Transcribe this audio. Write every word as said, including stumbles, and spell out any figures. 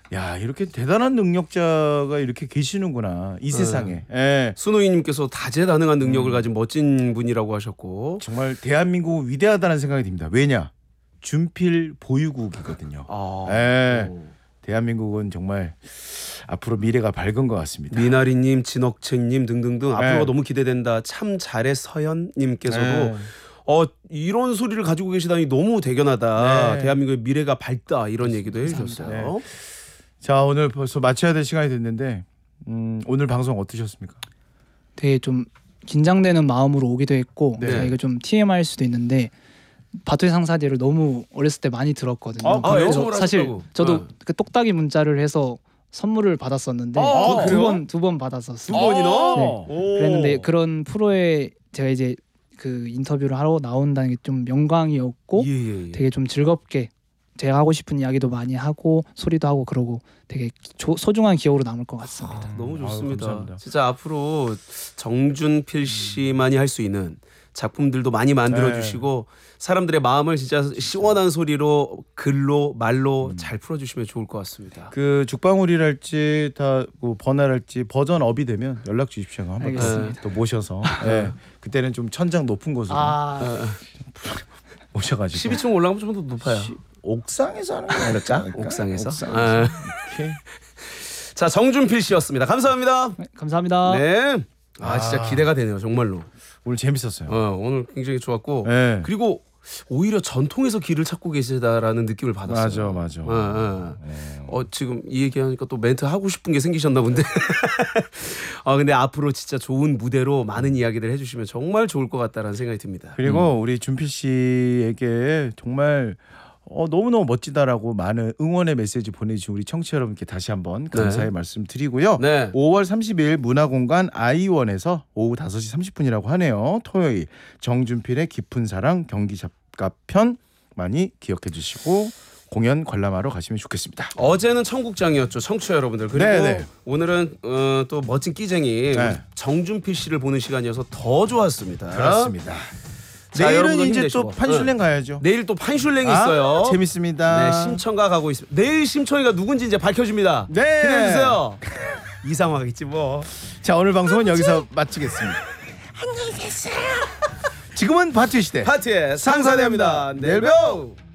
야 이렇게 대단한 능력자가 이렇게 계시는구나 이 네. 세상에. 예. 순우이님께서 다재다능한 능력을 음. 가진 멋진 분이라고 하셨고. 정말 대한민국 위대하다는 생각이 듭니다. 왜냐? 준필 보유국이거든요. 아. 예. 오. 대한민국은 정말 앞으로 미래가 밝은 것 같습니다. 미나리님, 진억채님 등등등 앞으로가 네. 너무 기대된다. 참 잘해 서현님께서도 네. 어 이런 소리를 가지고 계시다니 너무 대견하다. 네. 대한민국의 미래가 밝다 이런 얘기도 해주셨어요. 네. 자 오늘 벌써 마쳐야 될 시간이 됐는데 음, 오늘 방송 어떠셨습니까? 되게 좀 긴장되는 마음으로 오기도 했고 네. 제가 이거 좀 티엠아이일 수도 있는데 바투의 상사들을 너무 어렸을 때 많이 들었거든요. 아, 그래요? 그래서 사실 하셨다고? 저도 네. 그 똑딱이 문자를 해서 선물을 받았었는데 아, 두 그래요? 번 두 번 받았었어요. 두 번이나? 네. 오. 그랬는데 그런 프로에 제가 이제 그 인터뷰를 하러 나온다는 게 좀 영광이었고 예, 예, 예. 되게 좀 즐겁게 제가 하고 싶은 이야기도 많이 하고 소리도 하고 그러고 되게 조, 소중한 기억으로 남을 것 같습니다. 너무 아유, 좋습니다. 감사합니다. 진짜 앞으로 정준필 씨만이 할 수 있는 작품들도 많이 만들어 네. 주시고 사람들의 마음을 진짜 시원한 소리로 글로 말로 음. 잘 풀어 주시면 좋을 것 같습니다. 그 죽방울이랄지 다뭐 번화랄지 버전 업이 되면 연락 주십시오. 한번 또, 알겠습니다. 또 모셔서 예. 그때는 좀 천장 높은 곳으로 아, 모셔가지고 십이 층 올라가면 좀 더 높아요. 시- 옥상에서 하는 거 아닐까? 옥상에서? 옥상에서. 아. 이렇게. 자, 정준필 씨였습니다. 감사합니다. 네, 감사합니다. 네. 아, 진짜 아. 기대가 되네요. 정말로. 오늘 재밌었어요. 어, 오늘 굉장히 좋았고 예. 그리고 오히려 전통에서 길을 찾고 계시다라는 느낌을 받았어요. 맞아, 맞아. 어, 어. 예. 어, 지금 이 얘기하니까 또 멘트 하고 싶은 게 생기셨나 본데. 아 근데 앞으로 진짜 좋은 무대로 많은 이야기들 해주시면 정말 좋을 것 같다라는 생각이 듭니다. 그리고 우리 준필 씨에게 정말 어, 너무너무 멋지다라고 많은 응원의 메시지 보내주신 우리 청취자 여러분께 다시 한번 감사의 네. 말씀 드리고요. 네. 오월 삼십일 문화공간 아이원에서 오후 다섯 시 삼십 분이라고 하네요. 토요일 정준필의 깊은 사랑 경기 작가편 많이 기억해 주시고 공연 관람하러 가시면 좋겠습니다. 어제는 청국장이었죠, 청취자 여러분들. 그리고 네, 네. 오늘은 어, 또 멋진 끼쟁이 네. 정준필 씨를 보는 시간이어서 더 좋았습니다. 그렇습니다. 자, 내일은 여러분도 이제 힘내시고. 또 판슐랭 네. 가야죠. 내일 또 판슐랭이 있어요. 아, 재밌습니다. 네, 심청가 가고 있습니다. 내일 심청이가 누군지 이제 밝혀집니다. 네. 기대해 주세요. 이상하겠지 뭐. 자 오늘 방송은 여기서 마치겠습니다. 안녕히 계세요. 지금은 바투 시대 파티의 상사대입니다. 내일 봬요.